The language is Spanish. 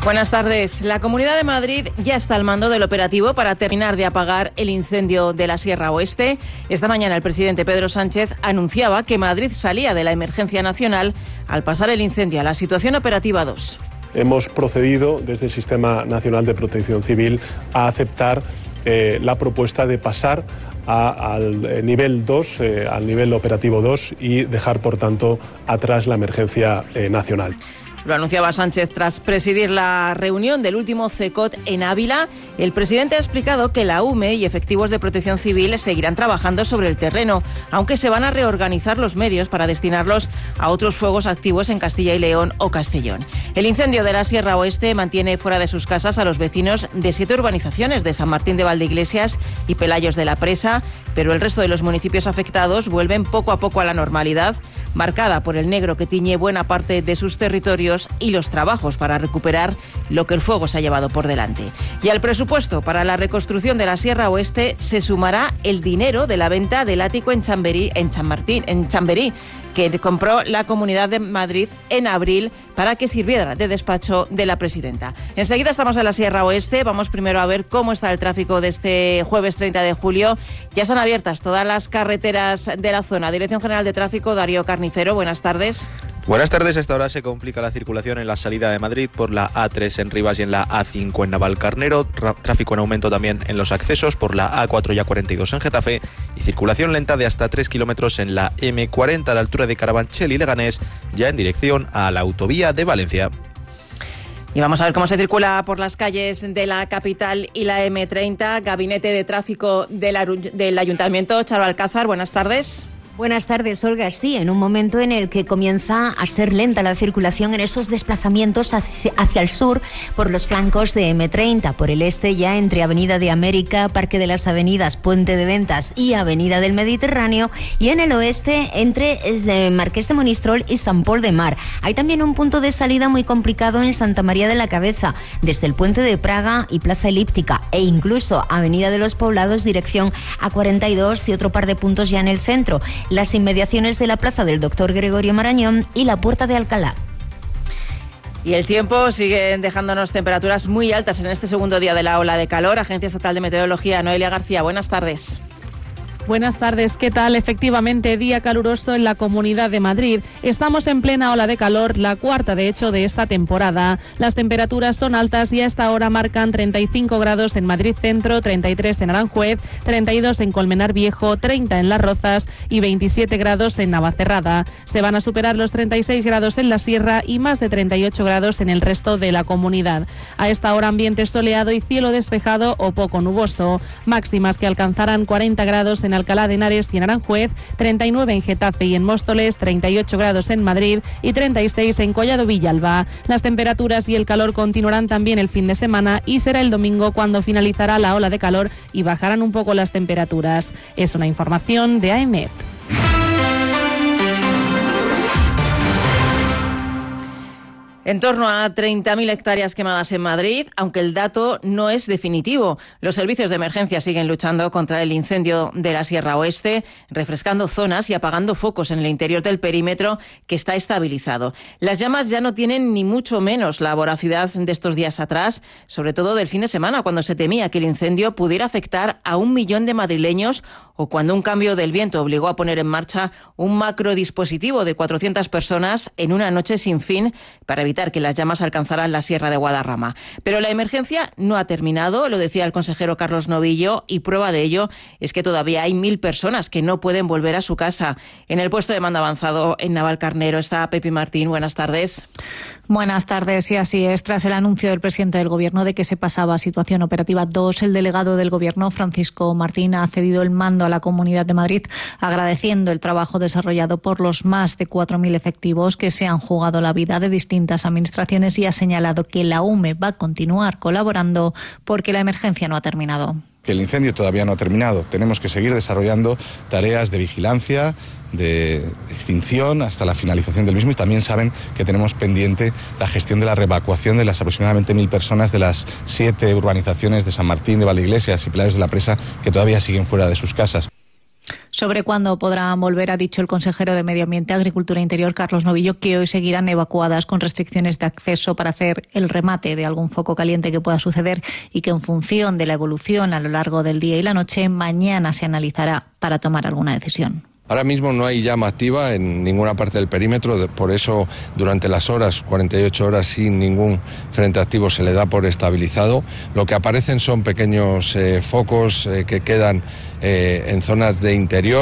Buenas tardes. La Comunidad de Madrid ya está al mando del operativo para terminar de apagar el incendio de la Sierra Oeste. Esta mañana el presidente Pedro Sánchez anunciaba que Madrid salía de la emergencia nacional al pasar el incendio a la situación operativa 2. Hemos procedido desde el Sistema Nacional de Protección Civil a aceptar la propuesta de pasar al nivel 2, al nivel operativo 2 y dejar, por tanto, atrás la emergencia nacional. Lo anunciaba Sánchez tras presidir la reunión del último CECOT en Ávila. El presidente ha explicado que la UME y efectivos de Protección Civil seguirán trabajando sobre el terreno, aunque se van a reorganizar los medios para destinarlos a otros fuegos activos en Castilla y León o Castellón. El incendio de la Sierra Oeste mantiene fuera de sus casas a los vecinos de 7 urbanizaciones de San Martín de Valdeiglesias y Pelayos de la Presa, pero el resto de los municipios afectados vuelven poco a poco a la normalidad, marcada por el negro que tiñe buena parte de sus territorios y los trabajos para recuperar lo que el fuego se ha llevado por delante. Y al presupuesto para la reconstrucción de la Sierra Oeste se sumará el dinero de la venta del ático en Chamberí, que compró la Comunidad de Madrid en abril para que sirviera de despacho de la presidenta. Enseguida estamos en la Sierra Oeste. Vamos primero a ver cómo está el tráfico de este jueves 30 de julio. Ya están abiertas todas las carreteras de la zona. Dirección General de Tráfico, Darío Carnicero, buenas tardes. Buenas tardes. A esta hora se complica la circulación en la salida de Madrid por la A3 en Rivas y en la A5 en Navalcarnero. Tráfico en aumento también en los accesos por la A4 y A42 en Getafe. Y circulación lenta de hasta 3 kilómetros en la M40 a la altura de Carabanchel y Leganés, ya en dirección a la autovía de Valencia. Y vamos a ver cómo se circula por las calles de la capital y la M30. Gabinete de Tráfico del Ayuntamiento, Charo Alcázar, buenas tardes. Buenas tardes, Olga. Sí, en un momento en el que comienza a ser lenta la circulación en esos desplazamientos hacia el sur por los flancos de M30, por el este ya entre Avenida de América, Parque de las Avenidas, Puente de Ventas y Avenida del Mediterráneo, y en el oeste entre Marqués de Monistrol y Sant Pol de Mar. Hay también un punto de salida muy complicado en Santa María de la Cabeza, desde el Puente de Praga y Plaza Elíptica, e incluso Avenida de los Poblados, dirección A42, y otro par de puntos ya en el centro, las inmediaciones de la Plaza del Doctor Gregorio Marañón y la Puerta de Alcalá. Y el tiempo sigue dejándonos temperaturas muy altas en este segundo día de la ola de calor. Agencia Estatal de Meteorología, Noelia García, buenas tardes. Buenas tardes, ¿qué tal? Efectivamente, día caluroso en la Comunidad de Madrid. Estamos en plena ola de calor, la cuarta de hecho de esta temporada. Las temperaturas son altas y a esta hora marcan 35 grados en Madrid Centro, 33 en Aranjuez, 32 en Colmenar Viejo, 30 en Las Rozas y 27 grados en Navacerrada. Se van a superar los 36 grados en la Sierra y más de 38 grados en el resto de la comunidad. A esta hora ambiente soleado y cielo despejado o poco nuboso. Máximas que alcanzarán 40 grados en Alcalá de Henares y en Aranjuez, 39 en Getafe y en Móstoles, 38 grados en Madrid y 36 en Collado Villalba. Las temperaturas y el calor continuarán también el fin de semana y será el domingo cuando finalizará la ola de calor y bajarán un poco las temperaturas. Es una información de AEMET. En torno a 30.000 hectáreas quemadas en Madrid, aunque el dato no es definitivo. Los servicios de emergencia siguen luchando contra el incendio de la Sierra Oeste, refrescando zonas y apagando focos en el interior del perímetro que está estabilizado. Las llamas ya no tienen ni mucho menos la voracidad de estos días atrás, sobre todo del fin de semana, cuando se temía que el incendio pudiera afectar a 1 millón de madrileños o cuando un cambio del viento obligó a poner en marcha un macrodispositivo de 400 personas en una noche sin fin para evitar que las llamas alcanzaran la Sierra de Guadarrama. Pero la emergencia no ha terminado, lo decía el consejero Carlos Novillo, y prueba de ello es que todavía hay 1.000 personas que no pueden volver a su casa. En el puesto de mando avanzado en Navalcarnero está Pepi Martín. Buenas tardes. Buenas tardes, y así es. Tras el anuncio del presidente del Gobierno de que se pasaba a situación operativa 2, el delegado del Gobierno, Francisco Martín, ha cedido el mando a la Comunidad de Madrid, agradeciendo el trabajo desarrollado por los más de 4.000 efectivos que se han jugado la vida de distintas administraciones, y ha señalado que la UME va a continuar colaborando porque la emergencia no ha terminado. Que el incendio todavía no ha terminado. Tenemos que seguir desarrollando tareas de vigilancia, de extinción hasta la finalización del mismo, y también saben que tenemos pendiente la gestión de la reevacuación de las aproximadamente 1.000 personas de las 7 urbanizaciones de San Martín, de Valdeiglesias y Pelayos de la Presa que todavía siguen fuera de sus casas. Sobre cuándo podrán volver, ha dicho el consejero de Medio Ambiente, Agricultura e Interior, Carlos Novillo, que hoy seguirán evacuadas con restricciones de acceso para hacer el remate de algún foco caliente que pueda suceder y que en función de la evolución a lo largo del día y la noche, mañana se analizará para tomar alguna decisión. Ahora mismo no hay llama activa en ninguna parte del perímetro, por eso durante las 48 horas sin ningún frente activo se le da por estabilizado. Lo que aparecen son pequeños focos que quedan en zonas de interior.